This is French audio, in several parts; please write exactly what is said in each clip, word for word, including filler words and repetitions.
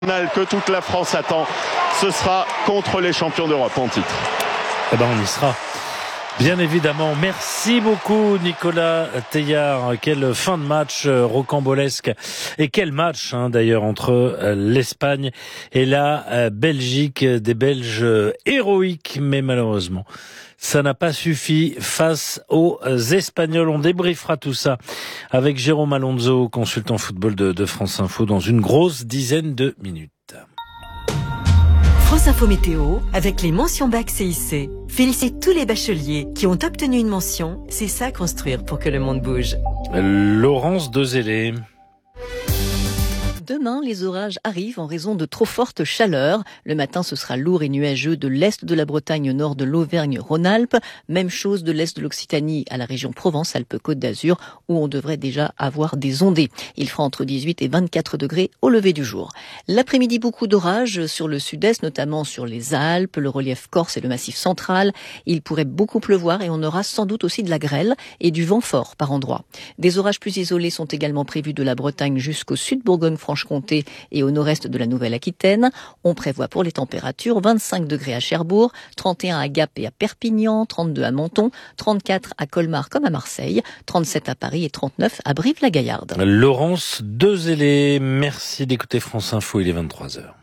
Que toute la France attend, ce sera contre les champions d'Europe en titre. Eh ben on y sera, bien évidemment. Merci beaucoup Nicolas Teillard. Quelle fin de match rocambolesque et quel match hein, d'ailleurs entre l'Espagne et la Belgique, des Belges héroïques, mais malheureusement ça n'a pas suffi face aux Espagnols. On débriefera tout ça avec Jérôme Alonso, consultant football de, de France Info, dans une grosse dizaine de minutes. France Info Météo, avec les mentions bac C I C. Félicite tous les bacheliers qui ont obtenu une mention. C'est ça construire pour que le monde bouge. Laurence Dezellé. Demain, les orages arrivent en raison de trop forte chaleur. Le matin, ce sera lourd et nuageux de l'est de la Bretagne au nord de l'Auvergne-Rhône-Alpes. Même chose de l'est de l'Occitanie à la région Provence-Alpes-Côte d'Azur, où on devrait déjà avoir des ondées. Il fera entre dix-huit et vingt-quatre degrés au lever du jour. L'après-midi, beaucoup d'orages sur le sud-est, notamment sur les Alpes, le relief corse et le massif central. Il pourrait beaucoup pleuvoir et on aura sans doute aussi de la grêle et du vent fort par endroits. Des orages plus isolés sont également prévus de la Bretagne jusqu'au sud Bourgogne-Franche-Comté et au nord-est de la Nouvelle-Aquitaine. On prévoit pour les températures vingt-cinq degrés à Cherbourg, trente et un à Gap et à Perpignan, trente-deux à Menton, trente-quatre à Colmar comme à Marseille, trente-sept à Paris et trente-neuf à Brive-la-Gaillarde. Laurence Dezellé, merci d'écouter France Info, il est vingt-trois heures.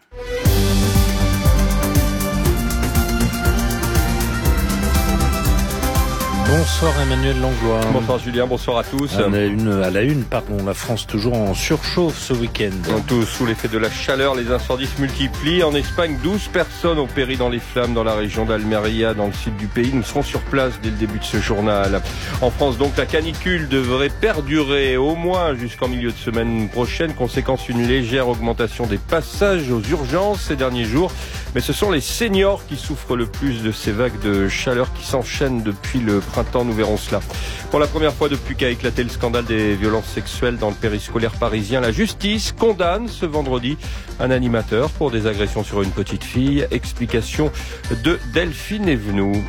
Bonsoir Emmanuel Langlois. Bonsoir Julien, bonsoir à tous. À la une, à la une pardon, la France toujours en surchauffe ce week-end. Tous sous l'effet de la chaleur, les incendies se multiplient. En Espagne, douze personnes ont péri dans les flammes dans la région d'Almeria, dans le sud du pays. Nous serons sur place dès le début de ce journal. En France, donc, la canicule devrait perdurer au moins jusqu'en milieu de semaine prochaine. Conséquence, une légère augmentation des passages aux urgences ces derniers jours. Mais ce sont les seniors qui souffrent le plus de ces vagues de chaleur qui s'enchaînent depuis le printemps. Nous verrons cela. Pour la première fois depuis qu'a éclaté le scandale des violences sexuelles dans le périscolaire parisien, la justice condamne ce vendredi un animateur pour des agressions sur une petite fille. Explication de Delphine Evenou.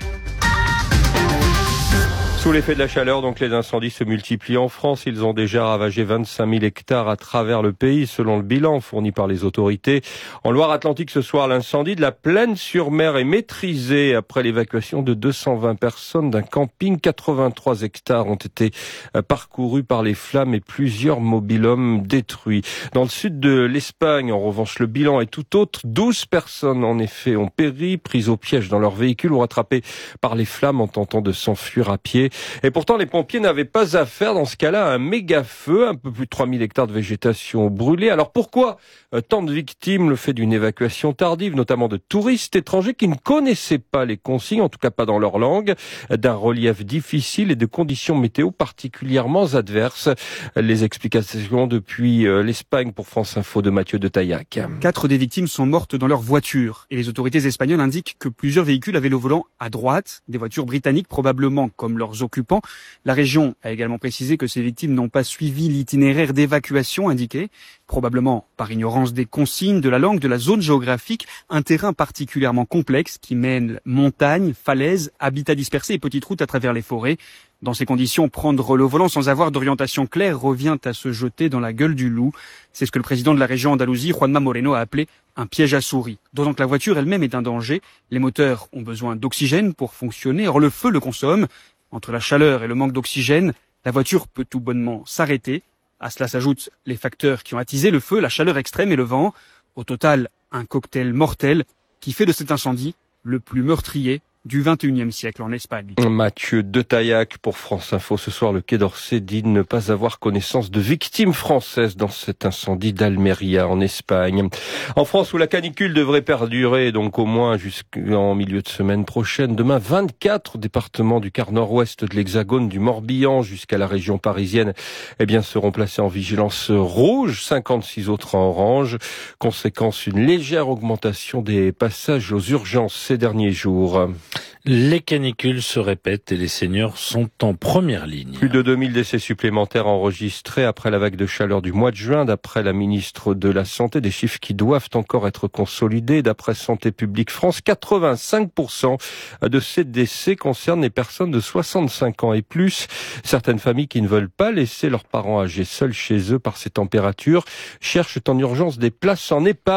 Sous l'effet de la chaleur, donc, les incendies se multiplient en France. Ils ont déjà ravagé vingt-cinq mille hectares à travers le pays, selon le bilan fourni par les autorités. En Loire-Atlantique, ce soir, l'incendie de la Plaine-sur-Mer est maîtrisé après l'évacuation de deux cent vingt personnes d'un camping. quatre-vingt-trois hectares ont été parcourus par les flammes et plusieurs mobil-homes détruits. Dans le sud de l'Espagne, en revanche, le bilan est tout autre. douze personnes, en effet, ont péri, prises au piège dans leur véhicule ou rattrapées par les flammes en tentant de s'enfuir à pied. Et pourtant, les pompiers n'avaient pas à faire dans ce cas-là un méga feu, un peu plus de trois mille hectares de végétation brûlée. Alors pourquoi euh, tant de victimes? Le fait d'une évacuation tardive, notamment de touristes étrangers qui ne connaissaient pas les consignes, en tout cas pas dans leur langue, d'un relief difficile et de conditions météo particulièrement adverses. Les explications depuis euh, l'Espagne pour France Info de Mathieu de Taillac. Quatre des victimes sont mortes dans leur voiture et les autorités espagnoles indiquent que plusieurs véhicules avaient le volant à droite, des voitures britanniques probablement comme leurs occupants. La région a également précisé que ces victimes n'ont pas suivi l'itinéraire d'évacuation indiqué, probablement par ignorance des consignes, de la langue, de la zone géographique, un terrain particulièrement complexe qui mène montagnes, falaises, habitats dispersés et petites routes à travers les forêts. Dans ces conditions, prendre le volant sans avoir d'orientation claire revient à se jeter dans la gueule du loup. C'est ce que le président de la région Andalousie, Juanma Moreno, a appelé un piège à souris. D'autant que la voiture elle-même est un danger. Les moteurs ont besoin d'oxygène pour fonctionner, or le feu le consomme. Entre la chaleur et le manque d'oxygène, la voiture peut tout bonnement s'arrêter. À cela s'ajoutent les facteurs qui ont attisé le feu, la chaleur extrême et le vent. Au total, un cocktail mortel qui fait de cet incendie le plus meurtrier du vingt et unième siècle en Espagne. Mathieu de Taillac pour France Info. Ce soir, le Quai d'Orsay dit ne pas avoir connaissance de victimes françaises dans cet incendie d'Almeria en Espagne. En France, où la canicule devrait perdurer donc au moins jusqu'en milieu de semaine prochaine. Demain, vingt-quatre départements du quart nord-ouest de l'Hexagone, du Morbihan jusqu'à la région parisienne, eh bien, seront placés en vigilance rouge, cinquante-six autres en orange. Conséquence, une légère augmentation des passages aux urgences ces derniers jours. Les canicules se répètent et les seniors sont en première ligne. Plus de deux mille décès supplémentaires enregistrés après la vague de chaleur du mois de juin, d'après la ministre de la Santé, des chiffres qui doivent encore être consolidés. D'après Santé publique France, quatre-vingt-cinq pour cent de ces décès concernent les personnes de soixante-cinq ans et plus. Certaines familles qui ne veulent pas laisser leurs parents âgés seuls chez eux par ces températures cherchent en urgence des places en EHPAD.